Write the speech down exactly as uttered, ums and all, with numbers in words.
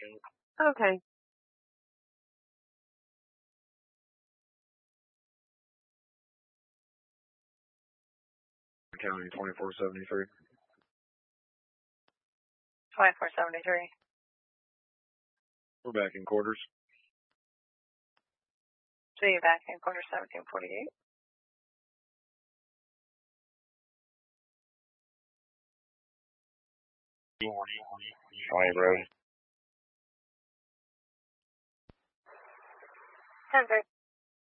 Okay. County twenty-four seventy-three. twenty-four seventy-three. We're back in quarters. See you back in quarter seventeen forty-eight. County Road. ten thirty.